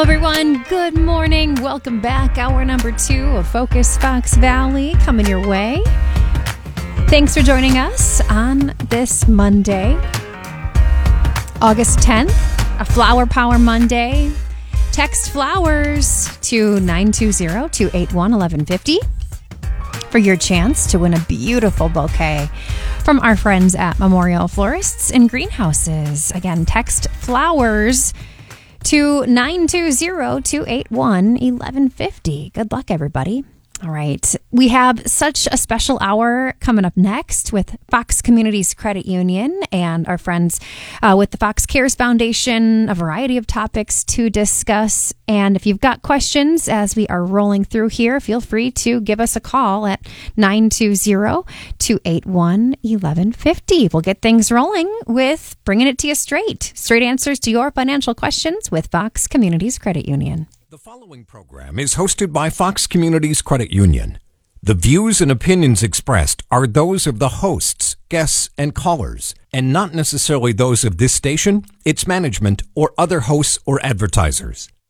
Everyone, good morning. Welcome back. Hour number 2 of Focus Fox Valley coming your way. Thanks for joining us on this Monday, August 10th, a Flower Power Monday. Text flowers to 920-281-1150 for your chance to win a beautiful bouquet from our friends at Memorial Florists and Greenhouses. Again, text flowers to 920-281-1150. Good luck, everybody. All right. We have such a special hour coming up next with Fox Communities Credit Union and our friends with the Fox Cares Foundation, a variety of topics to discuss. And if you've got questions as we are rolling through here, feel free to give us a call at 920-281-1150. We'll get things rolling with bringing it to you straight. Straight answers to your financial questions with Fox Communities Credit Union. The following program is hosted by Fox Communities Credit Union. The views and opinions expressed are those of the hosts, guests, and callers, and not necessarily those of this station, its management, or other hosts or advertisers.